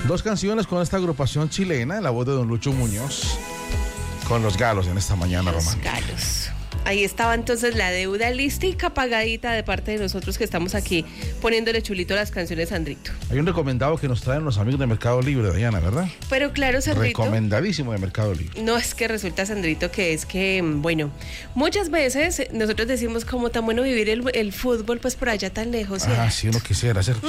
Dos canciones con esta agrupación chilena, en la voz de don Lucho Muñoz, con Los Galos en esta mañana romántica. Los Galos. Ahí estaba entonces la deuda listica, pagadita de parte de nosotros que estamos aquí poniéndole chulito a las canciones, Sandrito. Hay un recomendado que nos traen los amigos de Mercado Libre, Diana, ¿verdad? Pero claro, Sandrito. Recomendadísimo de Mercado Libre. No, es que resulta, Sandrito, bueno, muchas veces nosotros decimos como tan bueno vivir el fútbol pues por allá tan lejos. Ah, sí, uno quisiera, ¿cierto?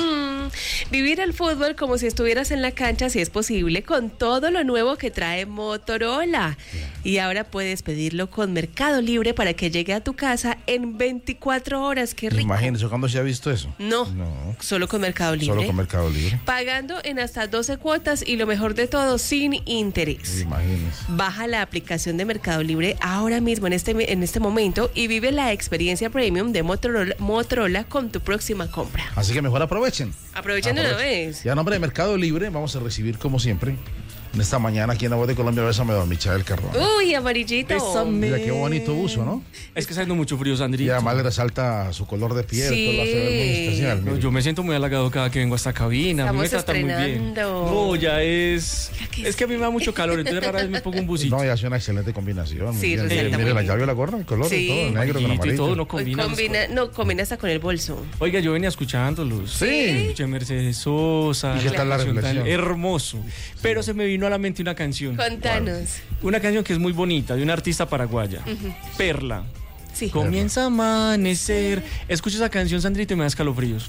Vivir el fútbol como si estuvieras en la cancha, si es posible, con todo lo nuevo que trae Motorola. Y ahora puedes pedirlo con Mercado Libre para que llegue a tu casa en 24 horas. ¡Qué rico! Imagínese, ¿cuándo se ha visto eso? No, solo con Mercado Libre. Solo con Mercado Libre. Pagando en hasta 12 cuotas y lo mejor de todo, sin interés. Imagínese. Baja la aplicación de Mercado Libre ahora mismo, en este momento, y vive la experiencia premium de Motorola con tu próxima compra. Así que mejor aprovechen. Aprovechen de una vez. Y a nombre de Mercado Libre vamos a recibir, como siempre, en esta mañana aquí en la voz de Colombia, Bésame, don Michael Cardona. Uy, amarillito. Bésame. Mira qué bonito uso, ¿no? Es que está haciendo mucho frío, Sandrito. Y además le resalta su color de piel, Sí. todo lo hace ver muy especial. No, yo me siento muy halagado cada que vengo a esta cabina. A mí me tratan muy bien. Estrenando. No, ya es... Es que a mí me da mucho calor, entonces rara vez me pongo un busito. No, y hace una excelente combinación. Sí, muy bien. resalta Mire, muy la bien. llave, la gorra, el color Sí. y todo, el negro con Y amarillo. todo no Hoy combina. combina hasta con el bolso. Oiga, yo venía escuchándolos. Sí. Escuché Mercedes Sosa. ¿Y qué tal la canción reflexión? Hermoso. Pero se me vino a la mente una canción. Contanos. Una canción que es muy bonita, de una artista paraguaya. Perla. Sí. Comienza a amanecer. Escucha esa canción, Sandrito, y me da escalofríos.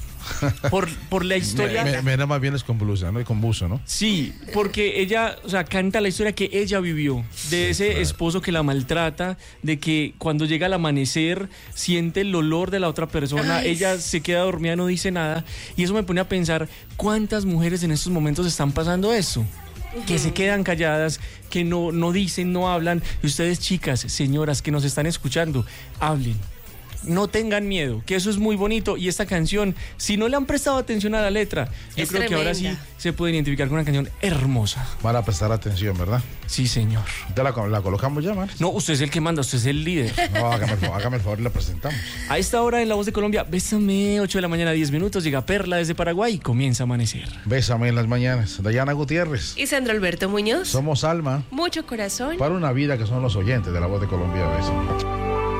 Por la historia. Me da más bien es con blusa, ¿no? Y con buzo, ¿no? Sí, porque ella, o sea, canta la historia que ella vivió, de ese esposo que la maltrata, de que cuando llega el amanecer siente el olor de la otra persona, Ay. ella se queda dormida, no dice nada, y eso me pone a pensar cuántas mujeres en estos momentos están pasando eso. Que se quedan calladas, que no dicen, no hablan. Y ustedes, chicas, señoras que nos están escuchando, hablen. No tengan miedo, que eso es muy bonito. Y esta canción, si no le han prestado atención a la letra, yo Es creo que ahora sí tremenda. se pueden identificar con una canción hermosa. Van a prestar atención, ¿verdad? Sí, señor. ¿Ya la colocamos ya, Mar? No, usted es el que manda, usted es el líder. No, hágame el favor y la presentamos. A esta hora en La Voz de Colombia, Bésame, 8 de la mañana, 10 minutos, llega Perla desde Paraguay y comienza a amanecer. Bésame en las mañanas. Dayana Gutiérrez. Y Sandro Alberto Muñoz. Somos alma Mucho corazón. para una vida, que son los oyentes de La Voz de Colombia. Bésame.